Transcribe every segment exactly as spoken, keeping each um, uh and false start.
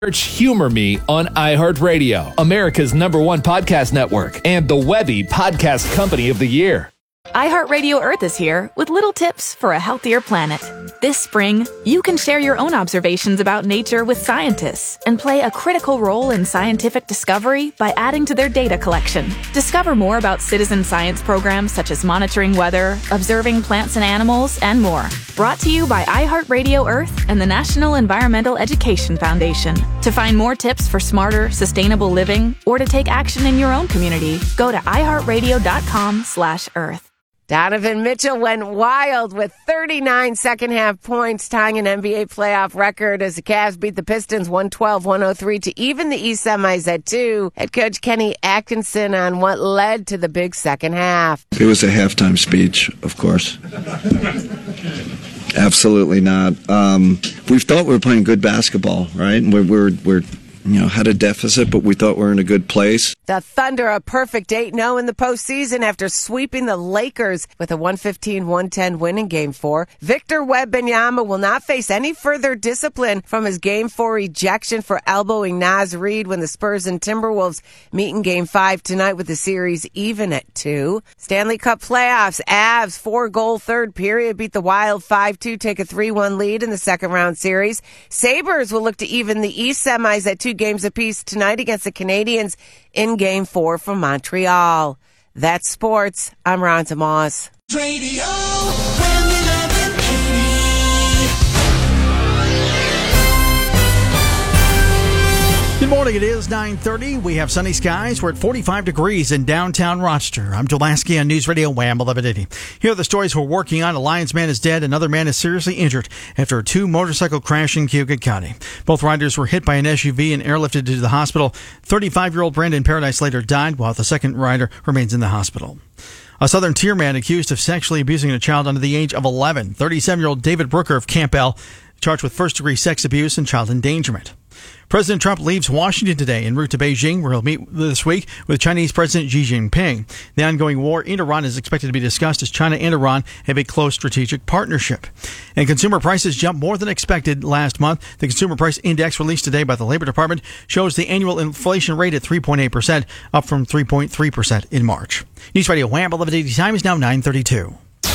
Search Humor Me on iHeartRadio, America's number one podcast network, and the Webby Podcast Company of the Year. iHeartRadio Earth is here with little tips for a healthier planet. This spring, you can share your own observations about nature with scientists and play a critical role in scientific discovery by adding to their data collection. Discover more about citizen science programs such as monitoring weather, observing plants and animals, and more. Brought to you by iHeartRadio Earth and the National Environmental Education Foundation. To find more tips for smarter, sustainable living or to take action in your own community, go to iHeartRadio.com slash Earth. Donovan Mitchell went wild with thirty-nine second-half points, tying an N B A playoff record as the Cavs beat the Pistons one twelve one oh three to even the East semis at two. Head coach Kenny Atkinson on what led to the big second half. It was a halftime speech, of course. Absolutely not. Um, we thought we were playing good basketball, right? And we're, we're, we're you know, had a deficit, but we thought we were in a good place. The Thunder a perfect eight oh in the postseason after sweeping the Lakers with a one fifteen one ten win in Game four. Victor Wembanyama will not face any further discipline from his Game four ejection for elbowing Naz Reid when the Spurs and Timberwolves meet in Game five tonight with the series even at two. Stanley Cup playoffs, Avs four-goal third period beat the Wild five two, take a three one lead in the second round series. Sabres will look to even the East semis at two games apiece tonight against the Canadiens in Game four from Montreal. That's sports. I'm Ronza Moss. Radio Good morning. It is nine thirty. We have sunny skies. We're at forty-five degrees in downtown Rochester. I'm Dulaski on News Radio Wham eleven eighty. Here are the stories we're working on. A Lions man is dead. Another man is seriously injured after a two-motorcycle crash in Cayuga County. Both riders were hit by an S U V and airlifted to the hospital. thirty-five-year-old Brandon Paradise later died, while the second rider remains in the hospital. A Southern Tier man accused of sexually abusing a child under the age of eleven. thirty-seven-year-old David Brooker of Campbell charged with first-degree sex abuse and child endangerment. President Trump leaves Washington today en route to Beijing, where he'll meet this week with Chinese President Xi Jinping. The ongoing war in Iran is expected to be discussed as China and Iran have a close strategic partnership. And consumer prices jumped more than expected last month. The Consumer Price Index released today by the Labor Department shows the annual inflation rate at three point eight percent, up from three point three percent in March. News Radio Wham eleven eighty time is now nine thirty-two.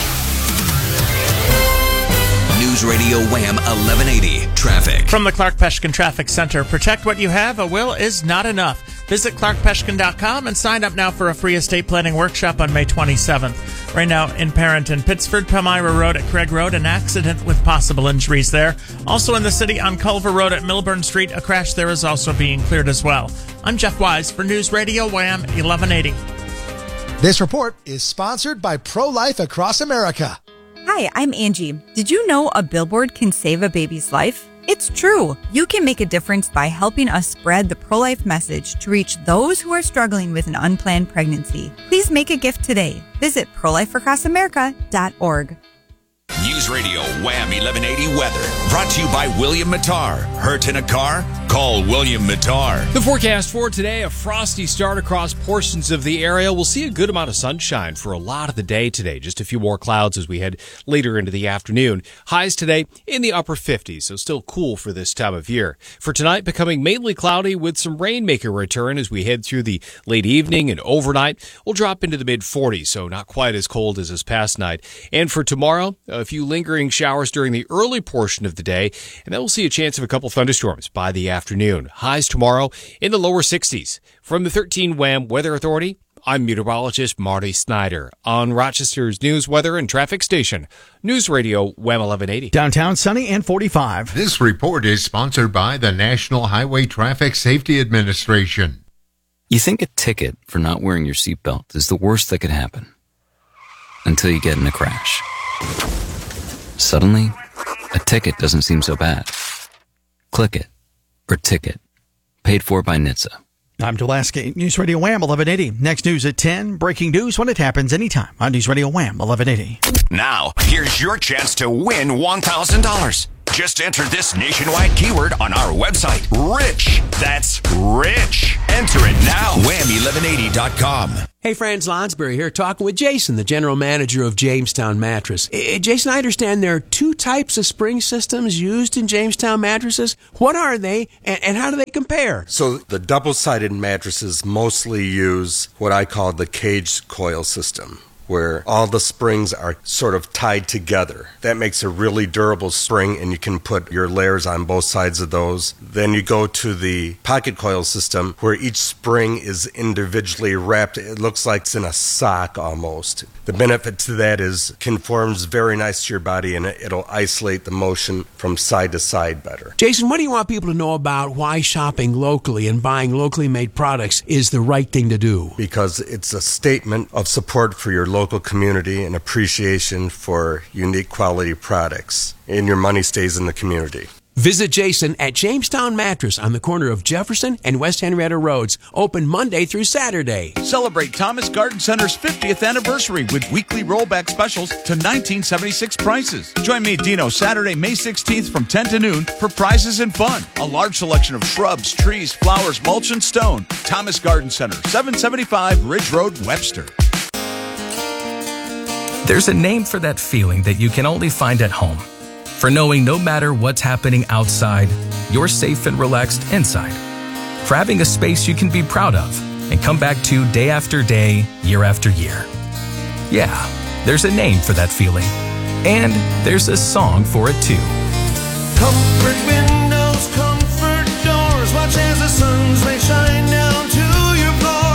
News Radio Wham eleven eighty traffic. From the Clark Peshkin Traffic Center, protect what you have. A will is not enough. Visit clark peshkin dot com and sign up now for a free estate planning workshop on May twenty-seventh. Right now in Parenton, Pittsford, Palmyra Road at Craig Road, an accident with possible injuries there. Also in the city on Culver Road at Milburn Street, a crash there is also being cleared as well. I'm Jeff Wise for News Radio Wham eleven eighty. This report is sponsored by Pro-Life Across America. Hi, I'm Angie. Did you know a billboard can save a baby's life? It's true. You can make a difference by helping us spread the pro-life message to reach those who are struggling with an unplanned pregnancy. Please make a gift today. Visit pro life across america dot org. News Radio Wham eleven eighty weather. Brought to you by William Mattar. Hurt in a car? Call William Mattar. The forecast for today, a frosty start across portions of the area. We'll see a good amount of sunshine for a lot of the day today. Just a few more clouds as we head later into the afternoon. Highs today in the upper fifties, so still cool for this time of year. For tonight, becoming mainly cloudy with some rain making a return as we head through the late evening and overnight. We'll drop into the mid forties, so not quite as cold as this past night. And for tomorrow, a few lingering showers during the early portion of the day, and then we'll see a chance of a couple thunderstorms by the afternoon. Highs tomorrow in the lower sixties. From the thirteen Wham Weather Authority, I'm meteorologist Marty Snyder on Rochester's news, weather, and traffic station, News Radio Wham eleven eighty. Downtown sunny and forty-five. This report is sponsored by the National Highway Traffic Safety Administration. You think a ticket for not wearing your seatbelt is the worst that could happen until you get in a crash. Suddenly, a ticket doesn't seem so bad. Click it, or ticket. Paid for by N H T S A. I'm Dulaski, News Radio Wham eleven eighty. Next news at ten. Breaking news when it happens anytime on News Radio Wham eleven eighty. Now, here's your chance to win one thousand dollars. Just enter this nationwide keyword on our website, RICH. That's RICH. Enter it now. wham eleven eighty dot com. Hey, Franz Lonsberry here, talking with Jason, the general manager of Jamestown Mattress. Uh, Jason, I understand there are two types of spring systems used in Jamestown mattresses. What are they, and, and how do they compare? So the double-sided mattresses mostly use what I call the cage coil system, where all the springs are sort of tied together. That makes a really durable spring, and you can put your layers on both sides of those. Then you go to the pocket coil system, where each spring is individually wrapped. It looks like it's in a sock almost. The benefit to that is it conforms very nice to your body, and it'll isolate the motion from side to side better. Jason, what do you want people to know about why shopping locally and buying locally made products is the right thing to do? Because it's a statement of support for your local community and appreciation for unique quality products, and your money stays in the community. Visit Jason at Jamestown Mattress on the corner of Jefferson and West Henrietta Roads, open Monday through Saturday. Celebrate Thomas Garden Center's fiftieth anniversary with weekly rollback specials to nineteen seventy-six prices. Join me, Dino, Saturday, May sixteenth from ten to noon for prizes and fun. A large selection of shrubs, trees, flowers, mulch, and stone. Thomas Garden Center, seven seventy-five Ridge Road, Webster. There's a name for that feeling that you can only find at home. For knowing no matter what's happening outside, you're safe and relaxed inside. For having a space you can be proud of and come back to day after day, year after year. Yeah, there's a name for that feeling. And there's a song for it too. Comfort windows, comfort doors, watch as the sun's rays shine down to your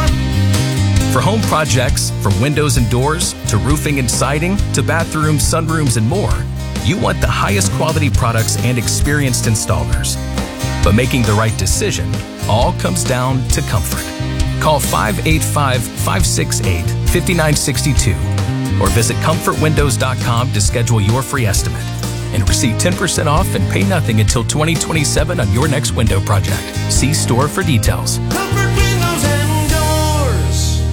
floor. For home projects, from windows and doors, to roofing and siding, to bathrooms, sunrooms, and more, you want the highest quality products and experienced installers. But making the right decision all comes down to comfort. Call five eight five, five six eight, five nine six two or visit comfort windows dot com to schedule your free estimate and receive ten percent off and pay nothing until twenty twenty-seven on your next window project. See store for details. Comfort windows and doors.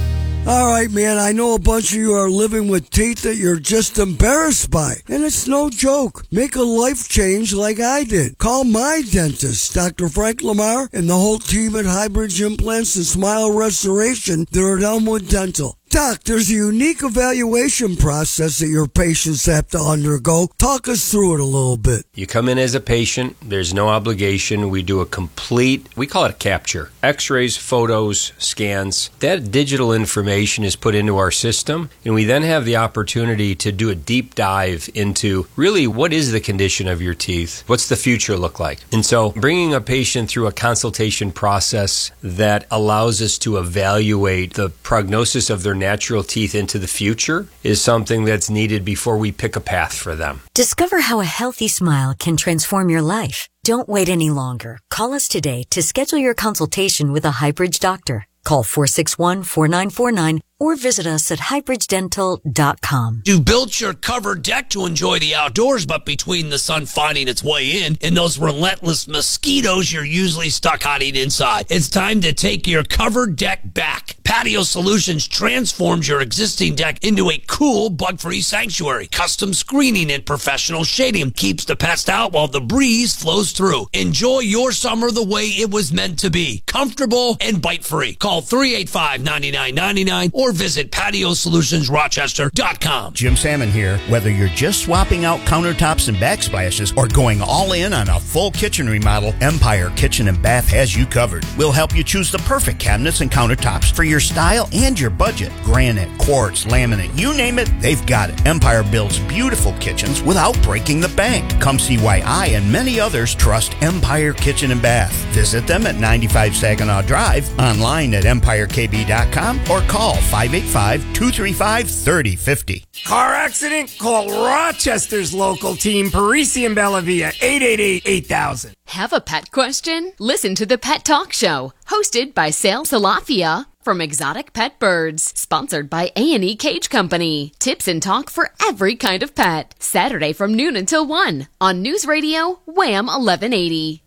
All right, man, I know a bunch of you are living with teeth that you're just embarrassed by. And it's no joke. Make a life change like I did. Call my dentist, Doctor Frank Lamar, and the whole team at Highbridge Implants and Smile Restoration. They're at Elmwood Dental. Doc, there's a unique evaluation process that your patients have to undergo. Talk us through it a little bit. You come in as a patient. There's no obligation. We do a complete, we call it a capture. X-rays, photos, scans. That digital information is put into our system, and we then have the opportunity to do a deep dive into really what is the condition of your teeth? What's the future look like? And so bringing a patient through a consultation process that allows us to evaluate the prognosis of their natural teeth into the future is something that's needed before we pick a path for them. Discover how a healthy smile can transform your life. Don't wait any longer. Call us today to schedule your consultation with a Highbridge doctor. Call four six one, four nine four nine or visit us at highbridge dental dot com. You built your covered deck to enjoy the outdoors, but between the sun finding its way in and those relentless mosquitoes, you're usually stuck hiding inside. It's time to take your covered deck back. Patio Solutions transforms your existing deck into a cool, bug-free sanctuary. Custom screening and professional shading keeps the pests out while the breeze flows through. Enjoy your summer the way it was meant to be. Comfortable and bite-free. Call three eight five, nine nine nine nine or visit patio solutions rochester dot com. Jim Salmon here. Whether you're just swapping out countertops and backsplashes or going all in on a full kitchen remodel, Empire Kitchen and Bath has you covered. We'll help you choose the perfect cabinets and countertops for your style and your budget. Granite, quartz, laminate, you name it, they've got it. Empire builds beautiful kitchens without breaking the bank. Come see why I and many others trust Empire Kitchen and Bath. Visit them at ninety-five Saginaw Drive, online at empire k b dot com or call five eight five, two three five, three oh five oh. Car accident? Call Rochester's local team, Parisi and Bellavia, eight eight eight, eight thousand. Have a pet question? Listen to the Pet Talk Show, hosted by Sal Salafia from Exotic Pet Birds, sponsored by A and E Cage Company. Tips and talk for every kind of pet. Saturday from noon until one on News Radio Wham eleven eighty.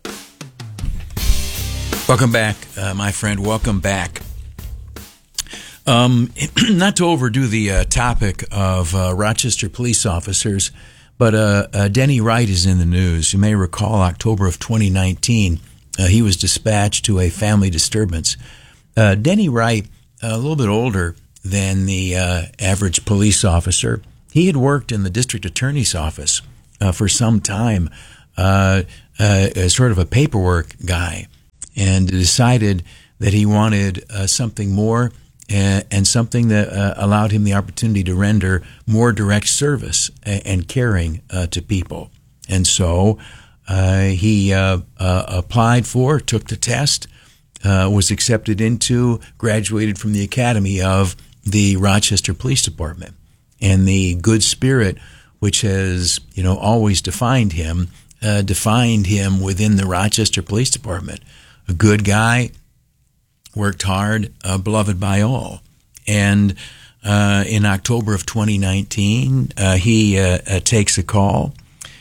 Welcome back, uh, my friend. Welcome back. Um, not to overdo the uh, topic of uh, Rochester police officers, but uh, uh, Denny Wright is in the news. You may recall October of twenty nineteen, Uh, he was dispatched to a family disturbance. Uh, Denny Wright, a little bit older than the uh, average police officer, he had worked in the district attorney's office uh, for some time, uh, uh, as sort of a paperwork guy, and decided that he wanted uh, something more and, and something that uh, allowed him the opportunity to render more direct service and, and caring uh, to people. And so uh, he uh, uh, applied for, took the test, uh, was accepted into, graduated from the academy of the Rochester Police Department. And the good spirit, which has, you know, always defined him, uh, defined him within the Rochester Police Department. A good guy, worked hard, uh, beloved by all. And uh, in October of twenty nineteen, uh, he uh, uh, takes a call,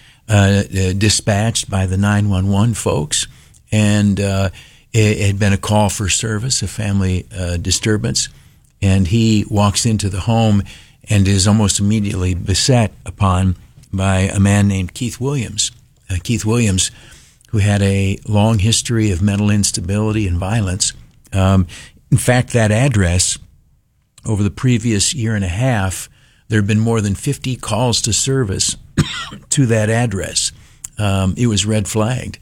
uh, uh, dispatched by the nine one one folks, and uh, it had been a call for service, a family uh, disturbance, and he walks into the home and is almost immediately beset upon by a man named Keith Williams. Uh, Keith Williams, who had a long history of mental instability and violence. Um, in fact, that address, over the previous year and a half, there have been more than fifty calls to service to that address. Um, it was red flagged.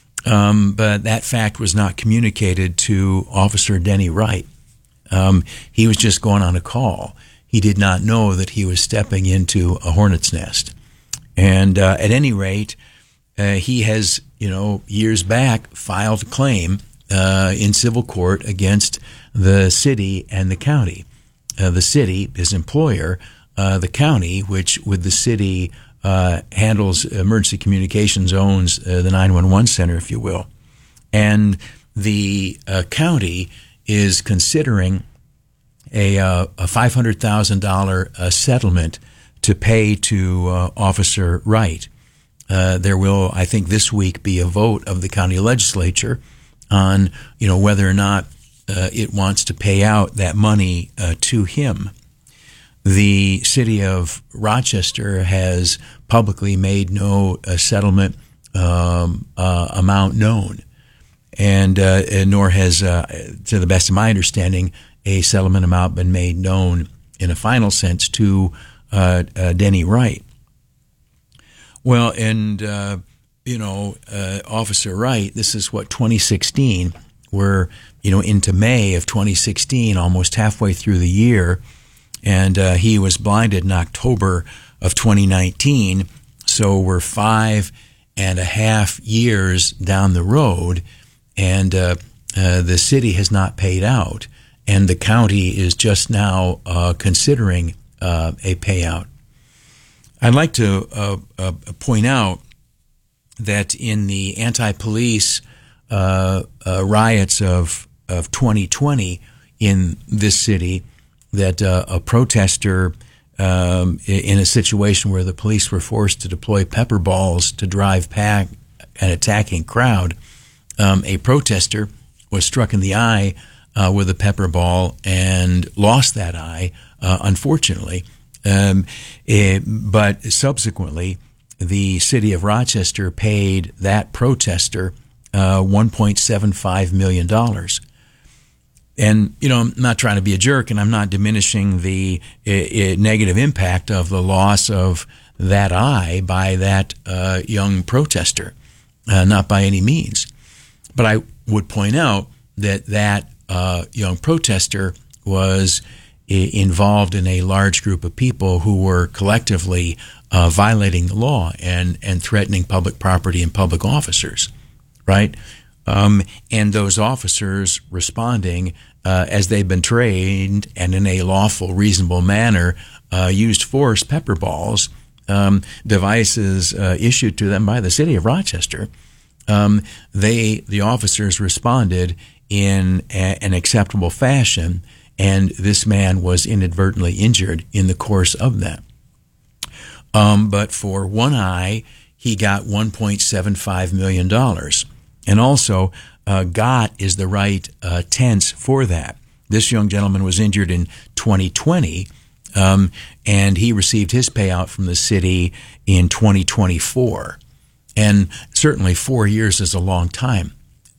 Um, but that fact was not communicated to Officer Denny Wright. Um, he was just going on a call. He did not know that he was stepping into a hornet's nest. And uh, at any rate, uh, he has, you know, years back filed a claim uh, in civil court against the city and the county. Uh, the city, his employer, uh, the county, which with the city uh, handles emergency communications, owns uh, the nine one one center, if you will. And the uh, county is considering a, uh, a five hundred thousand dollars uh, settlement to pay to uh, Officer Wright. Uh, there will, I think, this week be a vote of the county legislature on, you know, whether or not uh, it wants to pay out that money uh, to him. The city of Rochester has publicly made no uh, settlement um, uh, amount known, and, uh, and nor has, uh, to the best of my understanding, a settlement amount been made known in a final sense to uh, uh, Denny Wright. Well, and, uh, you know, uh, Officer Wright, this is what, twenty sixteen, we're, you know, into May of twenty sixteen, almost halfway through the year, and uh, he was blinded in October of twenty nineteen, so we're five and a half years down the road, and uh, uh, the city has not paid out, and the county is just now uh, considering uh, a payout. I'd like to uh, uh, point out that in the anti-police uh, uh, riots of, of twenty twenty in this city, that uh, a protester um, in a situation where the police were forced to deploy pepper balls to drive past an attacking crowd, um, a protester was struck in the eye uh, with a pepper ball and lost that eye, uh, unfortunately. Um, it, but subsequently, the city of Rochester paid that protester uh, one point seven five million dollars. And, you know, I'm not trying to be a jerk, and I'm not diminishing the uh, uh, negative impact of the loss of that eye by that uh, young protester, uh, not by any means. But I would point out that that uh, young protester was involved in a large group of people who were collectively uh, violating the law and, and threatening public property and public officers, right? Um, and those officers responding uh, as they've been trained and in a lawful, reasonable manner uh, used force, pepper balls, um, devices uh, issued to them by the city of Rochester. Um, they, the officers responded in a, an acceptable fashion, and this man was inadvertently injured in the course of that. Um, but for one eye, he got one point seven five million dollars. And also, uh, got is the right uh, tense for that. This young gentleman was injured in twenty twenty, um, and he received his payout from the city in twenty twenty-four. And certainly four years is a long time.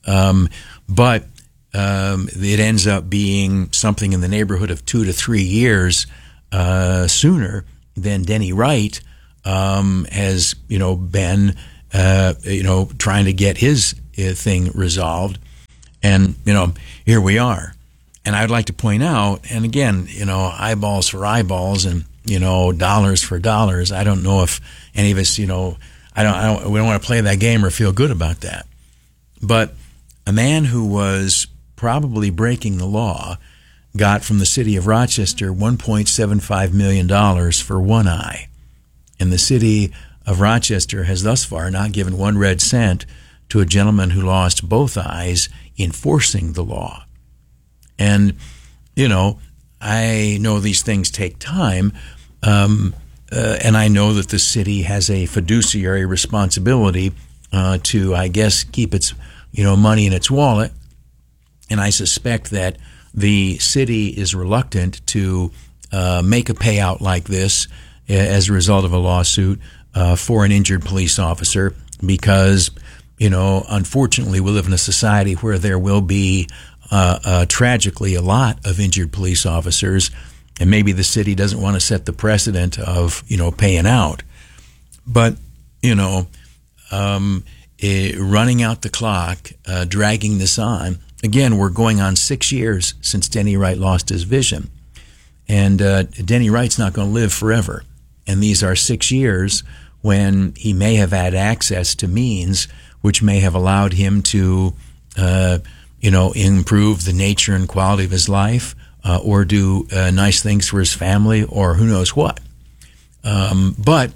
Um, but um, it ends up being something in the neighborhood of two to three years uh, sooner than Denny Wright um, has, you know, been, uh, you know, trying to get his uh, thing resolved. And, you know, here we are. And I'd like to point out, and again, you know, eyeballs for eyeballs and, you know, dollars for dollars. I don't know if any of us, you know, I don't, I don't, we don't want to play that game or feel good about that. But a man who was probably breaking the law got from the city of Rochester one point seven five million dollars for one eye. And the city of Rochester has thus far not given one red cent to a gentleman who lost both eyes enforcing the law. And, you know, I know these things take time, um, uh, and I know that the city has a fiduciary responsibility uh, to, I guess, keep its, you know, money in its wallet. And I suspect that the city is reluctant to uh, make a payout like this as a result of a lawsuit uh, for an injured police officer because, you know, unfortunately, we live in a society where there will be Uh, uh, tragically, a lot of injured police officers, and maybe the city doesn't want to set the precedent of, you know, paying out. But, you know, um, it, running out the clock, uh, dragging this on, again, we're going on six years since Denny Wright lost his vision. And uh, Denny Wright's not going to live forever. And these are six years when he may have had access to means which may have allowed him to uh, you know, improve the nature and quality of his life, uh, or do uh, nice things for his family, or who knows what. Um, but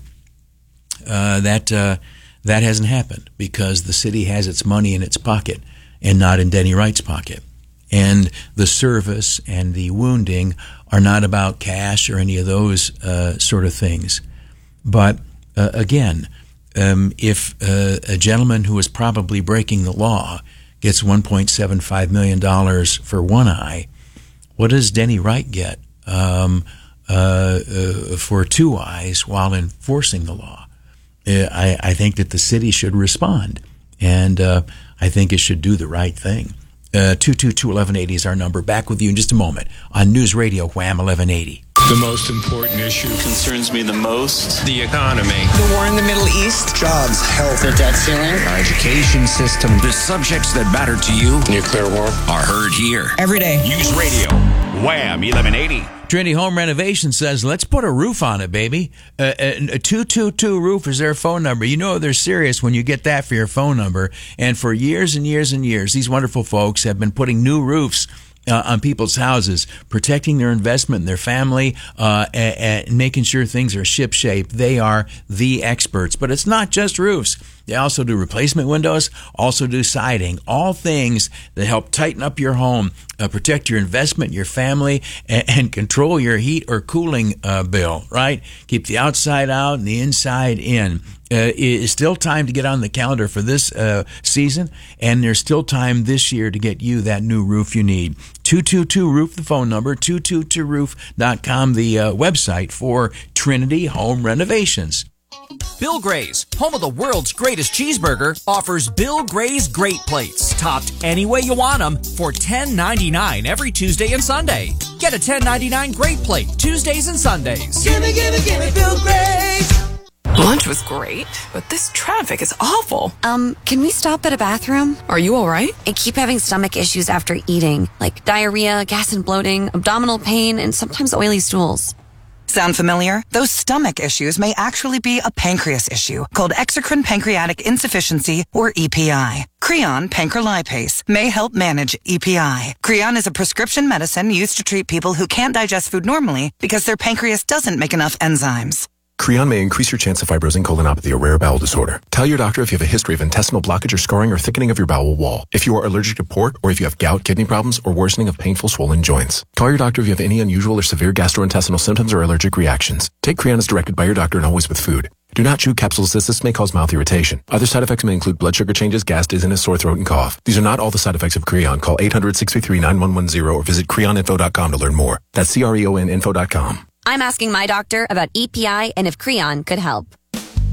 uh, that uh, that hasn't happened because the city has its money in its pocket and not in Denny Wright's pocket. And the service and the wounding are not about cash or any of those uh, sort of things. But uh, again, um, if uh, a gentleman who is probably breaking the law gets one point seven five million dollars for one eye, what does Denny Wright get um, uh, uh, for two eyes while enforcing the law? Uh, I, I think that the city should respond, and uh, I think it should do the right thing. Uh, two two two, eleven eighty is our number. Back with you in just a moment on News Radio Wham eleven eighty. The most important issue concerns me the most. The economy. The war in the Middle East. Jobs, health, the debt ceiling. Our education system. The subjects that matter to you. Nuclear war. Are heard here. Every day. News Radio. Wham eleven eighty. Trinity Home Renovation says, let's put a roof on it, baby. Uh, a two two two roof is their phone number. You know they're serious when you get that for your phone number. And for years and years and years, these wonderful folks have been putting new roofs Uh, on people's houses, protecting their investment and their family, uh, and, and making sure things are ship-shape. They are the experts. But it's not just roofs. They also do replacement windows, also do siding, all things that help tighten up your home, uh, protect your investment, your family, and, and control your heat or cooling uh, bill, right? Keep the outside out and the inside in. Uh, it's still time to get on the calendar for this uh, season, and there's still time this year to get you that new roof you need. two two two roof, the phone number, two two two roof dot com, the uh, website for Trinity Home Renovations. Bill Gray's, home of the world's greatest cheeseburger, offers Bill Gray's Great Plates, topped any way you want them, for ten ninety-nine every Tuesday and Sunday. Get a ten ninety-nine Great Plate Tuesdays and Sundays. Gimme, gimme, gimme Bill Gray's. Lunch was great, but this traffic is awful. Um, can we stop at a bathroom? Are you all right? I keep having stomach issues after eating, like diarrhea, gas and bloating, abdominal pain, and sometimes oily stools. Sound familiar? Those stomach issues may actually be a pancreas issue called exocrine pancreatic insufficiency, or E P I. Creon pancrelipase may help manage E P I. Creon is a prescription medicine used to treat people who can't digest food normally because their pancreas doesn't make enough enzymes. Creon may increase your chance of fibrosing colonopathy, a rare bowel disorder. Tell your doctor if you have a history of intestinal blockage or scarring or thickening of your bowel wall, if you are allergic to pork, or if you have gout, kidney problems, or worsening of painful swollen joints. Call your doctor if you have any unusual or severe gastrointestinal symptoms or allergic reactions. Take Creon as directed by your doctor and always with food. Do not chew capsules as this may cause mouth irritation. Other side effects may include blood sugar changes, gas, dizziness, sore throat, and cough. These are not all the side effects of Creon. Call eight hundred, six three three, nine one one zero or visit creon info dot com to learn more. That's C R E O N info dot com. I'm asking my doctor about E P I and if Creon could help.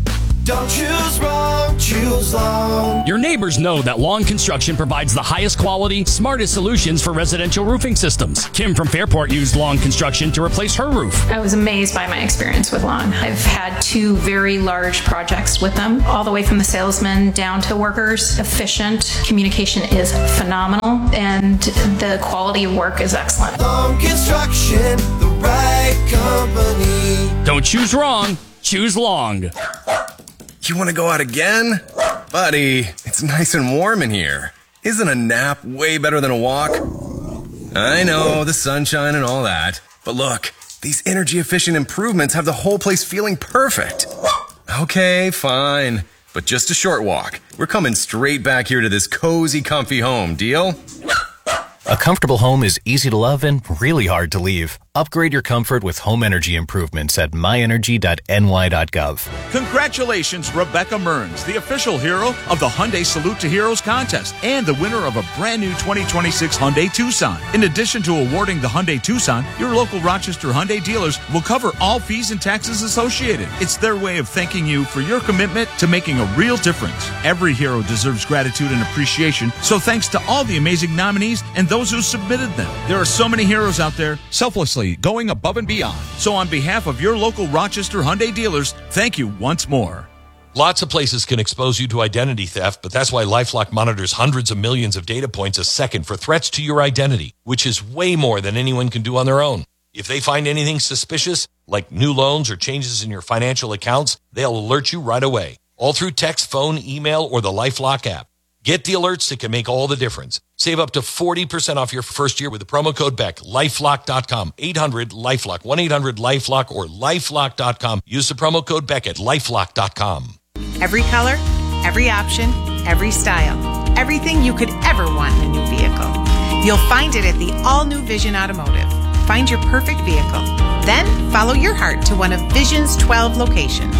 Don't choose wrong, choose long. Your neighbors know that Long Construction provides the highest quality, smartest solutions for residential roofing systems. Kim from Fairport used Long Construction to replace her roof. I was amazed by my experience with Long. I've had two very large projects with them, all the way from the salesman down to workers. Efficient. Communication is phenomenal, and the quality of work is excellent. Long Construction, the right company. Don't choose wrong, choose Long. You want to go out again? Buddy, it's nice and warm in here. Isn't a nap way better than a walk? I know, the sunshine and all that. But look, these energy-efficient improvements have the whole place feeling perfect. Okay, fine. But just a short walk. We're coming straight back here to this cozy, comfy home. Deal? A comfortable home is easy to love and really hard to leave. Upgrade your comfort with home energy improvements at my energy dot n y dot gov. Congratulations, Rebecca Mearns, the official hero of the Hyundai Salute to Heroes contest and the winner of a brand new twenty twenty-six Hyundai Tucson. In addition to awarding the Hyundai Tucson, your local Rochester Hyundai dealers will cover all fees and taxes associated. It's their way of thanking you for your commitment to making a real difference. Every hero deserves gratitude and appreciation, so thanks to all the amazing nominees and those who submitted them. There are so many heroes out there selflessly going above and beyond. So on behalf of your local Rochester Hyundai dealers, thank you once more. Lots of places can expose you to identity theft, but that's why LifeLock monitors hundreds of millions of data points a second for threats to your identity, which is way more than anyone can do on their own. If they find anything suspicious, like new loans or changes in your financial accounts, they'll alert you right away, all through text, phone, email, or the LifeLock app. Get the alerts that can make all the difference. Save up to forty percent off your first year with the promo code B E C. lifelock dot com. eight hundred LifeLock. one eight hundred LifeLock or lifelock dot com. Use the promo code B E C at lifelock dot com. Every color, every option, every style. Everything you could ever want in a new vehicle. You'll find it at the all-new Vision Automotive. Find your perfect vehicle. Then follow your heart to one of Vision's twelve locations.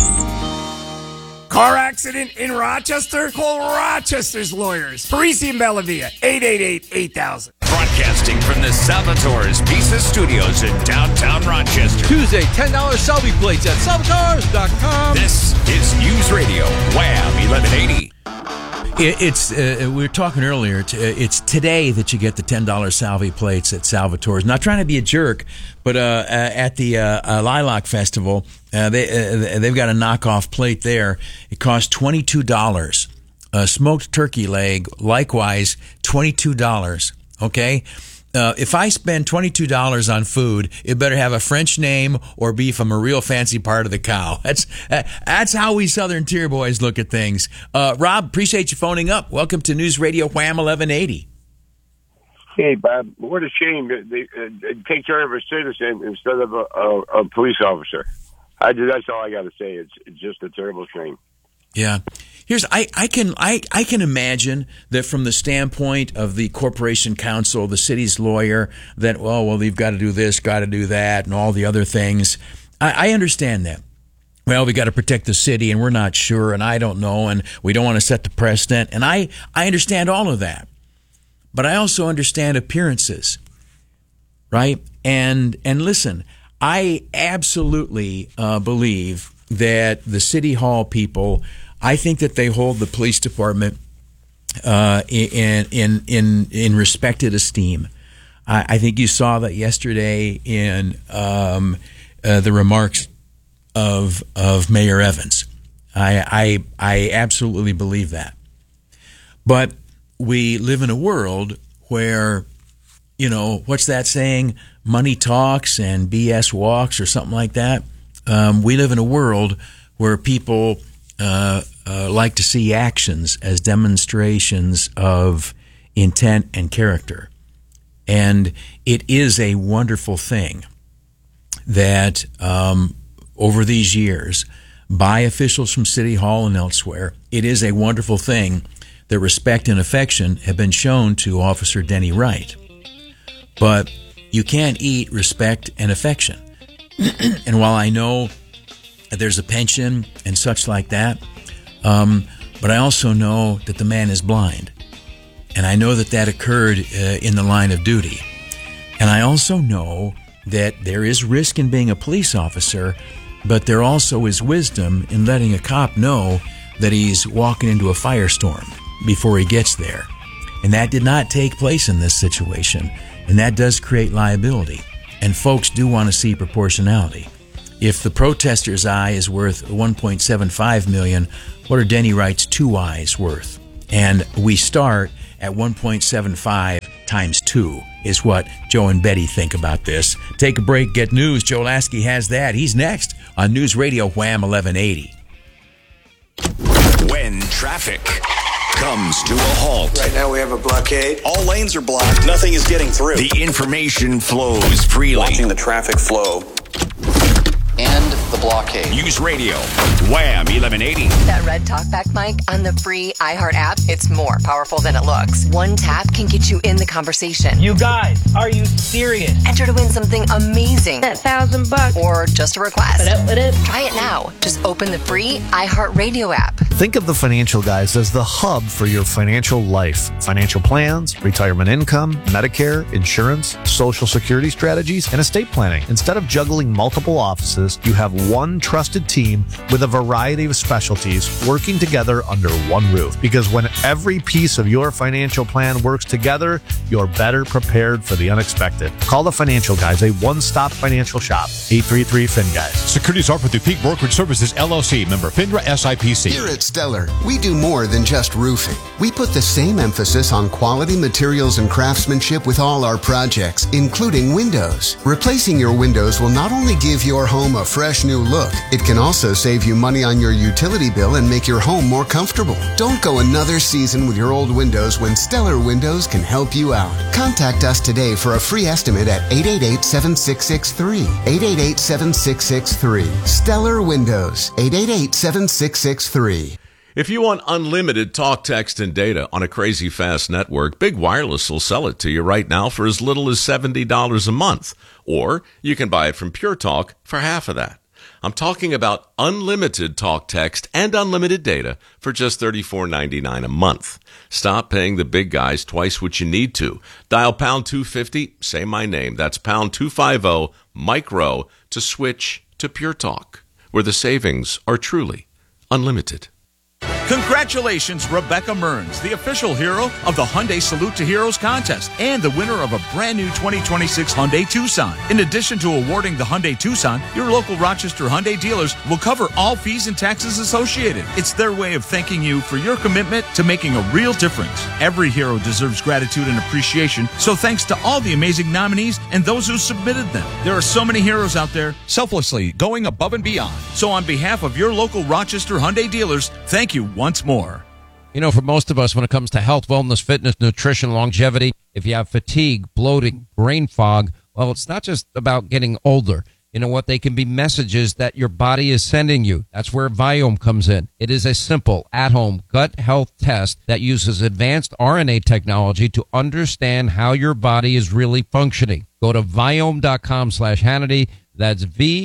Car accident in Rochester? Call Rochester's lawyers. Parisi and Bellavia, eight eight eight, eight thousand. Broadcasting from the Salvatore's Pizza Studios in downtown Rochester. Tuesday, ten dollars Salvi plates at salvatores dot com. This is News Radio, Wham eleven eighty. It, it's uh, we were talking earlier. T- it's today that you get the ten dollars Salvi plates at Salvatore's. Not trying to be a jerk, but uh, uh, at the uh, uh, Lilac Festival, uh, they uh, they've got a knockoff plate there. It costs twenty two dollars. A smoked turkey leg, likewise twenty two dollars. Okay. Uh, if I spend twenty-two dollars on food, it better have a French name or be from a real fancy part of the cow. That's uh, that's how we Southern Tier boys look at things. Uh, Rob, appreciate you phoning up. Welcome to News Radio Wham eleven eighty. Hey, Bob, what a shame that they uh, take care of a citizen instead of a, a, a police officer. I, that's all I got to say. It's, it's just a terrible shame. Yeah. Here's I, I can I, I can imagine that from the standpoint of the corporation counsel, the city's lawyer, that oh well they've got to do this, got to do that, and all the other things. I, I understand that. Well, we got to protect the city, and we're not sure, and I don't know, and we don't want to set the precedent, and I I understand all of that, but I also understand appearances, right? And and listen, I absolutely uh, believe that the City Hall people, I think that they hold the police department uh, in in in in respected esteem. I, I think you saw that yesterday in um, uh, the remarks of of Mayor Evans. I, I I absolutely believe that. But we live in a world where, you know, what's that saying? Money talks and B S walks, or something like that. Um, we live in a world where people uh, uh, like to see actions as demonstrations of intent and character. And it is a wonderful thing that um, over these years, by officials from City Hall and elsewhere, it is a wonderful thing that respect and affection have been shown to Officer Denny Wright. But you can't eat respect and affection. And while I know there's a pension and such like that, um, but I also know that the man is blind. And I know that that occurred uh, in the line of duty. And I also know that there is risk in being a police officer, but there also is wisdom in letting a cop know that he's walking into a firestorm before he gets there. And that did not take place in this situation, and that does create liability. And folks do want to see proportionality. If the protester's eye is worth one point seven five million dollars, what are Denny Wright's two eyes worth? And we start at one point seven five times two is what Joe and Betty think about this. Take a break, get news. Joe Lasky has that. He's next on News Radio Wham eleven eighty. When traffic comes to a halt. Right now we have a blockade. All lanes are blocked. Nothing is getting through. The information flows freely. Watching the traffic flow. And the blockade. News Radio, Wham eleven eighty. That red talkback mic on the free iHeart app, it's more powerful than it looks. One tap can get you in the conversation. You guys, are you serious? Enter to win something amazing. That thousand bucks. Or just a request. What up, what up? Try it now. Just open the free iHeart Radio app. Think of the Financial Guys as the hub for your financial life. Financial plans, retirement income, Medicare, insurance, Social Security strategies, and estate planning. Instead of juggling multiple offices, you have one trusted team with a variety of specialties working together under one roof. Because when every piece of your financial plan works together, you're better prepared for the unexpected. Call the Financial Guys, a one-stop financial shop. eight three three F I N Guys. Securities offered through Peak Brokerage Services, L L C, member FINRA S I P C. Here at Stellar, we do more than just roofing. We put the same emphasis on quality materials and craftsmanship with all our projects, including windows. Replacing your windows will not only give your home a fresh new look, it can also save you money on your utility bill and make your home more comfortable. Don't go another season with your old windows when Stellar Windows can help you out. Contact us today for a free estimate at eight eight eight, seven six six three. eight eight eight, seven six six three. Stellar Windows. eight eight eight, seven six six three. If you want unlimited talk, text, and data on a crazy fast network, Big Wireless will sell it to you right now for as little as seventy dollars a month. Or you can buy it from Pure Talk for half of that. I'm talking about unlimited talk, text, and unlimited data for just thirty-four ninety-nine a month. Stop paying the big guys twice what you need to. Dial pound two fifty, say my name. That's pound two fifty, micro, to switch to Pure Talk, where the savings are truly unlimited. Congratulations, Rebecca Mearns, the official hero of the Hyundai Salute to Heroes contest and the winner of a brand new twenty twenty-six Hyundai Tucson. In addition to awarding the Hyundai Tucson, your local Rochester Hyundai dealers will cover all fees and taxes associated. It's their way of thanking you for your commitment to making a real difference. Every hero deserves gratitude and appreciation, so thanks to all the amazing nominees and those who submitted them. There are so many heroes out there selflessly going above and beyond. So on behalf of your local Rochester Hyundai dealers, thank you once more. You know, for most of us, when it comes to health, wellness, fitness, nutrition, longevity, if you have fatigue, bloating, brain fog, well, it's not just about getting older. You know what? They can be messages that your body is sending you. That's where Viome comes in. It is a simple, at-home gut health test that uses advanced R N A technology to understand how your body is really functioning. Go to Viome.com slash Hannity. That's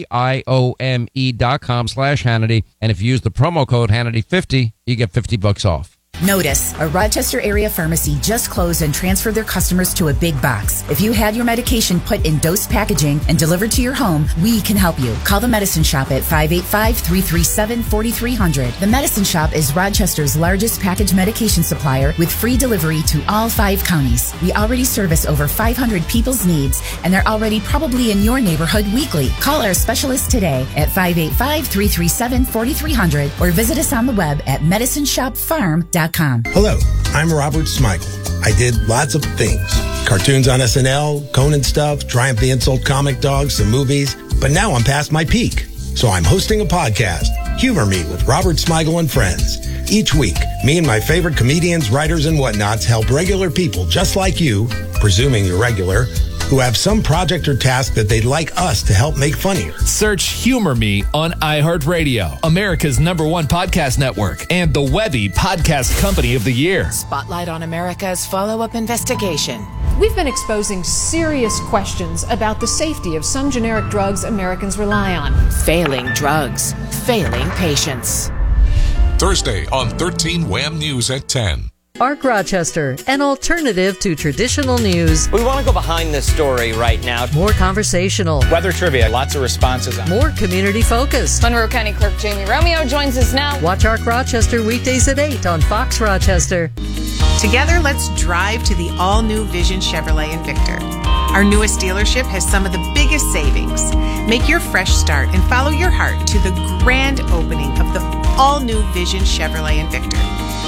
V-I-O-M-E dot com slash Hannity. And if you use the promo code Hannity fifty, you get fifty bucks off. Notice, a Rochester area pharmacy just closed and transferred their customers to a big box. If you had your medication put in dose packaging and delivered to your home, we can help you. Call the Medicine Shop at five eight five, three three seven, four three zero zero. The Medicine Shop is Rochester's largest packaged medication supplier with free delivery to all five counties. We already service over five hundred people's needs, and they're already probably in your neighborhood weekly. Call our specialist today at five eight five, three three seven, four three zero zero or visit us on the web at medicine shop farm dot com. Hello, I'm Robert Smigel. I did lots of things. Cartoons on S N L, Conan stuff, Triumph the Insult Comic Dog, some movies. But now I'm past my peak. So I'm hosting a podcast, Humor Me with Robert Smigel and Friends. Each week, me and my favorite comedians, writers, and whatnots help regular people just like you, presuming you're regular, who have some project or task that they'd like us to help make funnier. Search Humor Me on iHeartRadio, America's number one podcast network, and the Webby Podcast Company of the Year. Spotlight on America's follow-up investigation. We've been exposing serious questions about the safety of some generic drugs Americans rely on. Failing drugs, failing patients. Thursday on thirteen Wham News at ten. Arc Rochester, an alternative to traditional news. We want to go behind this story right now. More conversational. Weather trivia, lots of responses. More community focused. Monroe County Clerk Jamie Romeo joins us now. Watch Arc Rochester weekdays at eight on Fox Rochester. Together, let's drive to the all-new Vision Chevrolet Invictor. Our newest dealership has some of the biggest savings. Make your fresh start and follow your heart to the grand opening of the all-new Vision Chevrolet Invictor.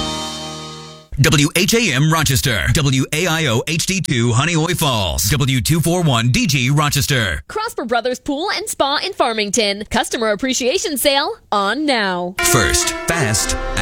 W H A M Rochester, W A I O H D two Honeoye Falls, W two forty-one D G Rochester. Prosper Brothers Pool and Spa in Farmington. Customer appreciation sale on now. First, fast,